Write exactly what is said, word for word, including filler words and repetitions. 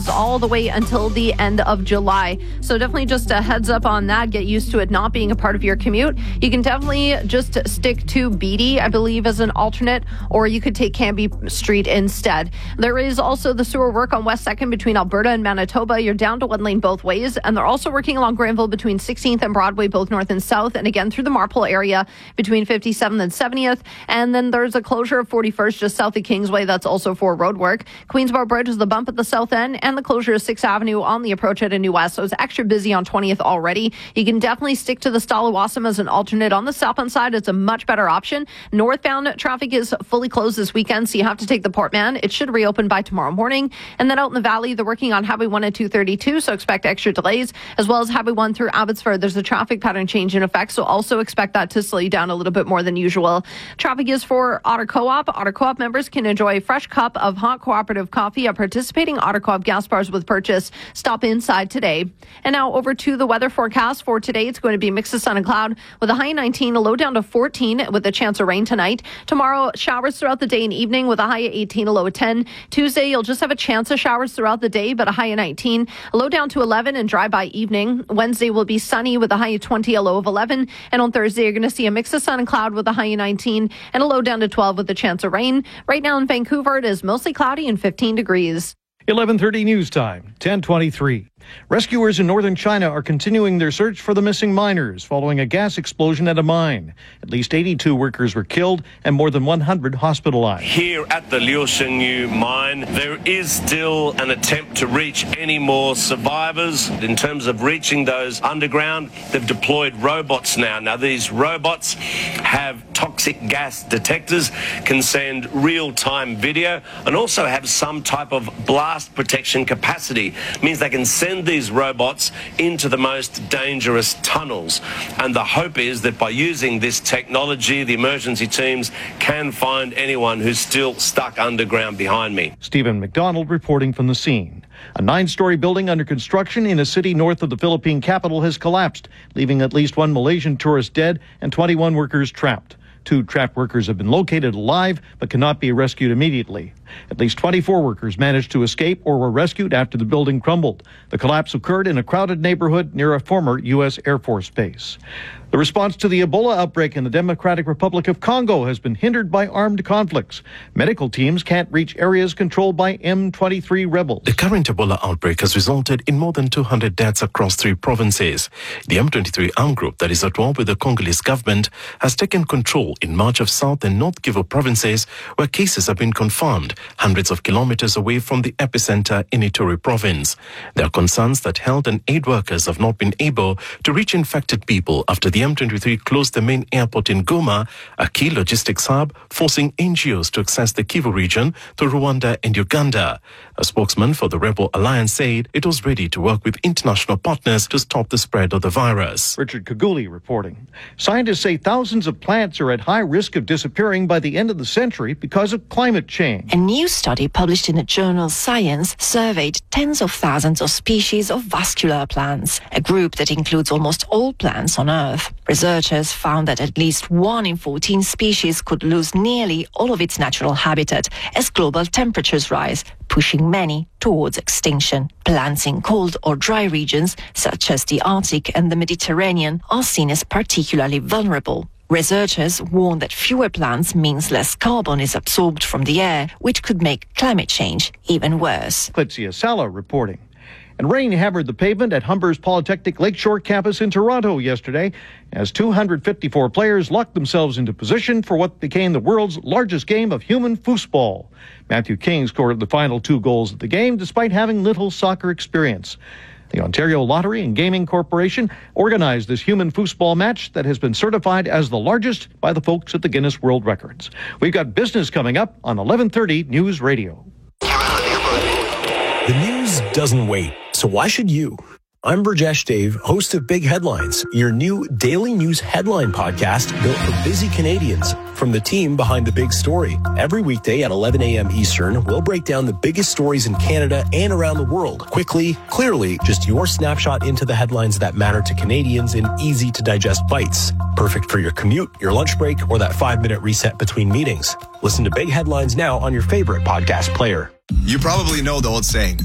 all the way until the end of July. So definitely just a heads up on that. Get used to it not being a part of your commute. You can definitely just stick to Beatty, I believe, as an alternate, or you could take Cambie Street instead. There is also the sewer work on West second between Alberta and Manitoba. You're down to one lane both ways, and they're also working along Granville between sixteenth and Broadway, both north and south, and again through the Marpole area between fifty-seventh and seventieth. And then there's a closure of forty-first just south of Kingsway. That's also for road work. Queensborough Bridge is the bump at the south end, and the closure of sixth Avenue on the approach at a New West. So it's extra busy on twentieth already. You can definitely stick to the Stala-Wassam as an alternate. On the southbound side, it's a much better option. Northbound traffic is fully closed this weekend, so you have to take the Portman. It should reopen by tomorrow morning. And then out in the valley, they're working on Highway one and two thirty-two, so expect extra delays, as well as Highway one through Abbotsford. There's a traffic pattern change in effect, so also expect that to slow you down a little bit more than usual. Traffic is for Otter Co-op. Otter Co-op members can enjoy a fresh cup of hot cooperative coffee at participating Otter Co-op gas bars with purchase. Stop inside today. And now over to the weather forecast for today. It's going to be a mix of sun and cloud with a high nineteen, a low down to fourteen with a chance of rain tonight. Tomorrow, showers throughout the day and evening with a high of eighteen, a low of ten. Tuesday, you'll just have a chance of showers throughout the day, but a high of nineteen, a low down to eleven and dry by evening. Wednesday will be sunny with a high of twenty, a low of eleven. And on Thursday, you're going to see a mix of sun and cloud with a high of nineteen and a low down to twelve with a chance of rain. Right now in Vancouver, it is mostly cloudy and fifteen degrees. eleven thirty news time, ten twenty-three. Rescuers in northern China are continuing their search for the missing miners following a gas explosion at a mine. At least eighty-two workers were killed and more than one hundred hospitalized. Here at the Liu Shengyu mine, there is still an attempt to reach any more survivors. In terms of reaching those underground, they've deployed robots now. Now, these robots have toxic gas detectors, can send real-time video, and also have some type of blast protection capacity. It means they can send these robots into the most dangerous tunnels. And the hope is that by using this technology, the emergency teams can find anyone who's still stuck underground behind me. Stephen McDonald reporting from the scene. A nine-story building under construction in a city north of the Philippine capital has collapsed, leaving at least one Malaysian tourist dead and twenty-one workers trapped. Two trapped workers have been located alive but cannot be rescued immediately. At least twenty-four workers managed to escape or were rescued after the building crumbled. The collapse occurred in a crowded neighborhood near a former U S Air Force base. The response to the Ebola outbreak in the Democratic Republic of Congo has been hindered by armed conflicts. Medical teams can't reach areas controlled by M twenty-three rebels. The current Ebola outbreak has resulted in more than two hundred deaths across three provinces. The M twenty-three armed group that is at war with the Congolese government has taken control in much of South and North Kivu provinces, where cases have been confirmed, hundreds of kilometers away from the epicenter in Ituri province. There are concerns that health and aid workers have not been able to reach infected people after the M twenty-three closed the main airport in Goma, a key logistics hub, forcing N G Os to access the Kivu region to Rwanda and Uganda. A spokesman for the Rebel Alliance said it was ready to work with international partners to stop the spread of the virus. Richard Kaguli reporting. Scientists say thousands of plants are at high risk of disappearing by the end of the century because of climate change. A new study published in the journal Science surveyed tens of thousands of species of vascular plants, a group that includes almost all plants on Earth. Researchers found that at least one in fourteen species could lose nearly all of its natural habitat as global temperatures rise, pushing many towards extinction. Plants in cold or dry regions, such as the Arctic and the Mediterranean, are seen as particularly vulnerable. Researchers warn that fewer plants means less carbon is absorbed from the air, which could make climate change even worse. Clitzia Sala reporting. And rain hammered the pavement at Humber's Polytechnic Lakeshore campus in Toronto yesterday as two hundred fifty-four players locked themselves into position for what became the world's largest game of human foosball. Matthew King scored the final two goals of the game despite having little soccer experience. The Ontario Lottery and Gaming Corporation organized this human foosball match that has been certified as the largest by the folks at the Guinness World Records. We've got business coming up on eleven thirty News Radio. The news doesn't wait, so why should you? I'm Burjesh Dave, host of Big Headlines, your new daily news headline podcast built for busy Canadians. From the team behind the big story. Every weekday at eleven a.m. Eastern, we'll break down the biggest stories in Canada and around the world. Quickly, clearly, just your snapshot into the headlines that matter to Canadians in easy-to-digest bites. Perfect for your commute, your lunch break, or that five-minute reset between meetings. Listen to Big Headlines now on your favorite podcast player. You probably know the old saying,